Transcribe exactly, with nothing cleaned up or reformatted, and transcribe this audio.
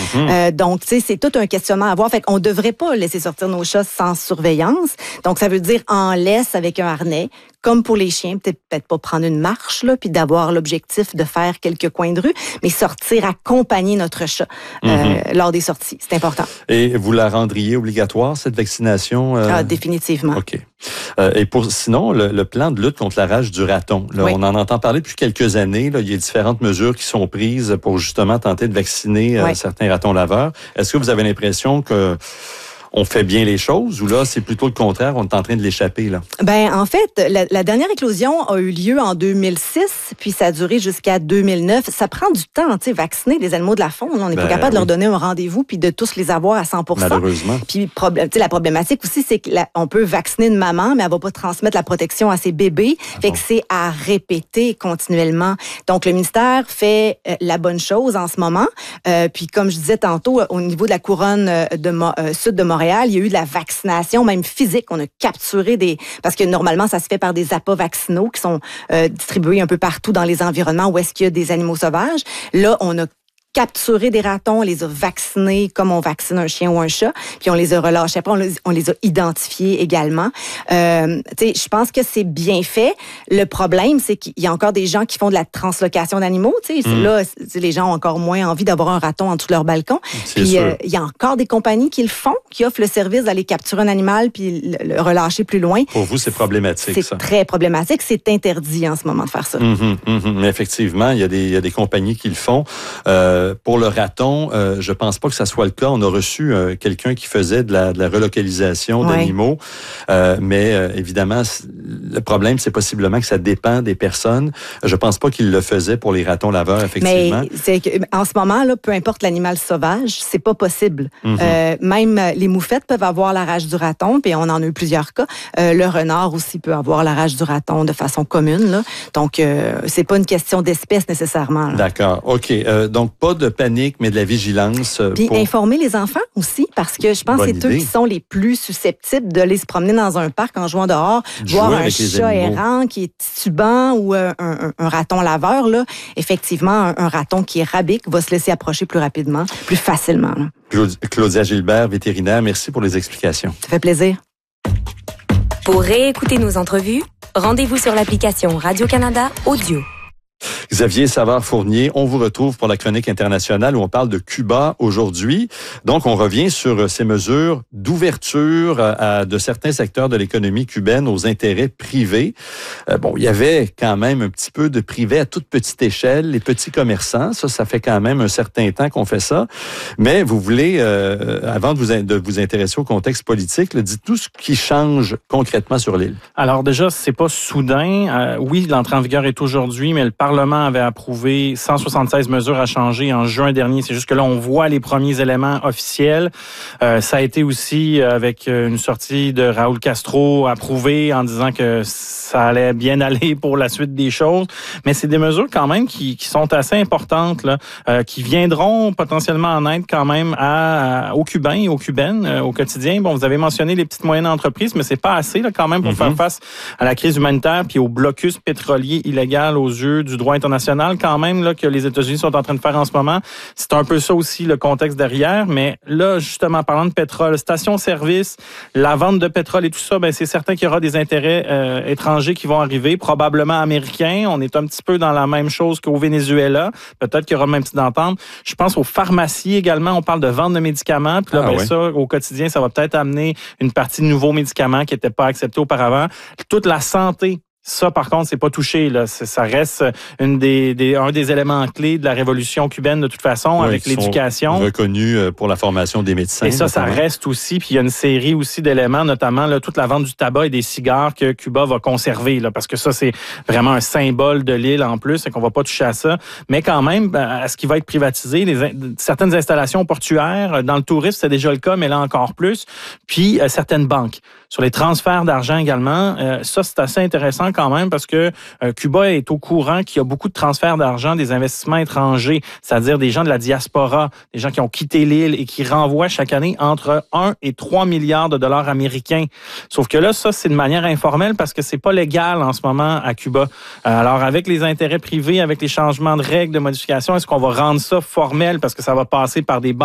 Mm-hmm. Euh, donc, tu sais, c'est tout un questionnement à voir. Fait qu'on devrait pas laisser sortir nos chats sans surveillance. Donc, ça veut dire en laisse avec un harnais. Comme pour les chiens, peut-être, peut-être pas prendre une marche, là, puis d'avoir l'objectif de faire quelques coins de rue, mais sortir accompagner notre chat euh, mm-hmm. lors des sorties. C'est important. Et vous la rendriez obligatoire, cette vaccination? Euh... Ah, définitivement. OK. Euh, et pour sinon, le, le plan de lutte contre la rage du raton, là, oui. on en entend parler depuis quelques années. Là, il y a différentes mesures qui sont prises pour justement tenter de vacciner oui. euh, certains ratons laveurs. Est-ce que vous avez l'impression que on fait bien les choses ou là, c'est plutôt le contraire, on est en train de l'échapper, là? Ben, en fait, la, la dernière éclosion a eu lieu en deux mille six, puis ça a duré jusqu'à deux mille neuf. Ça prend du temps, tu sais, vacciner les animaux de la faune. On n'est ben, pas capable oui. de leur donner un rendez-vous puis de tous les avoir à cent pour cent. Malheureusement. Puis, tu sais, la problématique aussi, c'est qu'on peut vacciner une maman, mais elle va pas transmettre la protection à ses bébés. Ah fait bon. que c'est à répéter continuellement. Donc, le ministère fait euh, la bonne chose en ce moment. Euh, puis, comme je disais tantôt, au niveau de la couronne de Mo- euh, sud de Montréal, il y a eu de la vaccination, même physique. On a capturé des... Parce que normalement, ça se fait par des appâts vaccinaux qui sont euh, distribués un peu partout dans les environnements où est-ce qu'il y a des animaux sauvages. Là, on a capturé des ratons, on les a vaccinés comme on vaccine un chien ou un chat, puis on les a relâchés. Après, on les, on les a identifiés également. Euh, tu sais, je pense que c'est bien fait. Le problème, c'est qu'il y a encore des gens qui font de la translocation d'animaux. Tu sais, mmh. là, les gens ont encore moins envie d'avoir un raton en dessous de leur balcon. C'est puis, sûr. euh, il y a encore des compagnies qui le font, qui offrent le service d'aller capturer un animal puis le, le relâcher plus loin. Pour vous, c'est problématique, c'est ça? C'est très problématique. C'est interdit en ce moment de faire ça. Mmh, mmh. Mais effectivement, il y a des, il y a des compagnies qui le font. Euh, Pour le raton, euh, je pense pas que ça soit le cas. On a reçu euh, quelqu'un qui faisait de la, de la relocalisation ouais. d'animaux, euh, mais euh, évidemment, le problème, c'est possiblement que ça dépend des personnes. Je pense pas qu'il le faisait pour les ratons laveurs, effectivement. Mais c'est que, en ce moment, là, peu importe l'animal sauvage, c'est pas possible. Mm-hmm. Euh, même les moufettes peuvent avoir la rage du raton, puis on en a eu plusieurs cas. Euh, le renard aussi peut avoir la rage du raton de façon commune, là. Donc, euh, c'est pas une question d'espèce nécessairement. Là. D'accord. OK. Euh, donc, pas de panique, mais de la vigilance. Puis pour... informer les enfants aussi, parce que je pense Bonne que c'est idée. eux qui sont les plus susceptibles de aller se promener dans un parc en jouant dehors, Jouer voir un chat errant qui est titubant ou un, un, un raton laveur. Là. Effectivement, un, un raton qui est rabique va se laisser approcher plus rapidement, plus facilement. Là. Claudia Gilbert, vétérinaire, merci pour les explications. Ça fait plaisir. Pour réécouter nos entrevues, rendez-vous sur l'application Radio-Canada Audio. Xavier Savard-Fournier, on vous retrouve pour la chronique internationale où on parle de Cuba aujourd'hui. Donc, on revient sur ces mesures d'ouverture à, de certains secteurs de l'économie cubaine aux intérêts privés. Euh, bon, il y avait quand même un petit peu de privé à toute petite échelle, les petits commerçants. Ça, ça fait quand même un certain temps qu'on fait ça. Mais vous voulez, euh, avant de vous, de vous intéresser au contexte politique, là, dites-nous ce qui change concrètement sur l'île. Alors déjà, c'est pas soudain. Euh, oui, l'entrée en vigueur est aujourd'hui, mais le Parlement avait approuvé cent soixante-seize mesures à changer en juin dernier. C'est juste que là, on voit les premiers éléments officiels. Euh, ça a été aussi avec une sortie de Raúl Castro approuvé en disant que ça allait bien aller pour la suite des choses. Mais c'est des mesures quand même qui, qui sont assez importantes, là, euh, qui viendront potentiellement en aide quand même à, à, aux Cubains et aux Cubaines euh, au quotidien. Bon, vous avez mentionné les petites moyennes entreprises, mais c'est pas assez là, quand même pour mm-hmm. faire face à la crise humanitaire puis au blocus pétrolier illégal aux yeux du droit international quand même là, que les États-Unis sont en train de faire en ce moment. C'est un peu ça aussi le contexte derrière, mais là, justement, parlant de pétrole, station-service, la vente de pétrole et tout ça, ben c'est certain qu'il y aura des intérêts euh, étrangers qui vont arriver, probablement américains. On est un petit peu dans la même chose qu'au Venezuela. Peut-être qu'il y aura le même type d'entente. Je pense aux pharmacies également. On parle de vente de médicaments. Puis là, ah, ben, ouais. ça, au quotidien, ça va peut-être amener une partie de nouveaux médicaments qui n'étaient pas acceptés auparavant. Toute la santé. Ça, par contre, c'est pas touché. Là. Ça reste une des, des, un des éléments clés de la révolution cubaine, de toute façon, oui, avec l'éducation. Reconnus pour la formation des médecins. Et ça, notamment. Ça reste aussi. Puis il y a une série aussi d'éléments, notamment là, toute la vente du tabac et des cigares que Cuba va conserver. Là, parce que ça, c'est vraiment un symbole de l'île en plus et qu'on va pas toucher à ça. Mais quand même, à ce qui va être privatisé, les, certaines installations portuaires, dans le tourisme, c'est déjà le cas, mais là encore plus. Puis euh, certaines banques. Sur les transferts d'argent également, euh, ça, c'est assez intéressant quand même parce que euh, Cuba est au courant qu'il y a beaucoup de transferts d'argent des investissements étrangers, c'est-à-dire des gens de la diaspora, des gens qui ont quitté l'île et qui renvoient chaque année entre un et trois milliards de dollars américains. Sauf que là, ça, c'est de manière informelle parce que c'est pas légal en ce moment à Cuba. Euh, alors, avec les intérêts privés, avec les changements de règles de modification, est-ce qu'on va rendre ça formel parce que ça va passer par des banques